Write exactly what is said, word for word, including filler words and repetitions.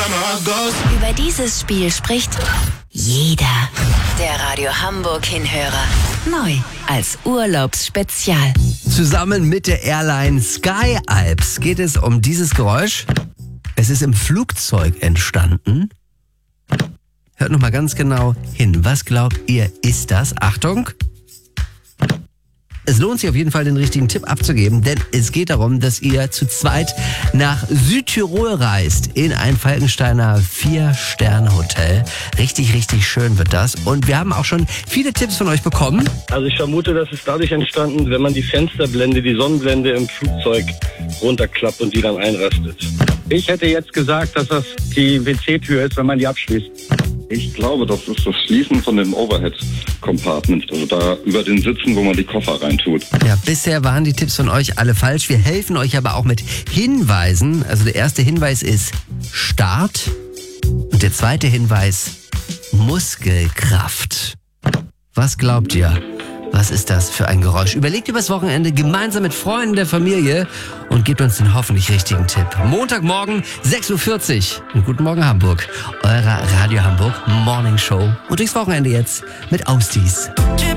Über dieses Spiel spricht jeder. Der Radio Hamburg Hinhörer. Neu als Urlaubsspezial. Zusammen mit der Airline Sky Alps geht es um dieses Geräusch. Es ist im Flugzeug entstanden. Hört noch mal ganz genau hin. Was glaubt ihr, ist das? Achtung! Es lohnt sich auf jeden Fall, den richtigen Tipp abzugeben, denn es geht darum, dass ihr zu zweit nach Südtirol reist in ein Falkensteiner Vier-Sterne-Hotel. Richtig, richtig schön wird das. Und wir haben auch schon viele Tipps von euch bekommen. Also ich vermute, das ist dadurch entstanden, wenn man die Fensterblende, die Sonnenblende im Flugzeug runterklappt und die dann einrastet. Ich hätte jetzt gesagt, dass das die W C-Tür ist, wenn man die abschließt. Ich glaube, das ist das Schließen von dem Overhead-Compartment, also da über den Sitzen, wo man die Koffer reintut. Ja, bisher waren die Tipps von euch alle falsch. Wir helfen euch aber auch mit Hinweisen. Also der erste Hinweis ist Start und der zweite Hinweis Muskelkraft. Was glaubt ihr? Was ist das für ein Geräusch? Überlegt übers Wochenende gemeinsam mit Freunden der Familie und gebt uns den hoffentlich richtigen Tipp. Montagmorgen, sechs Uhr vierzig. Und guten Morgen Hamburg, eurer Radio Hamburg Morning Show. Und durchs Wochenende jetzt mit Austies.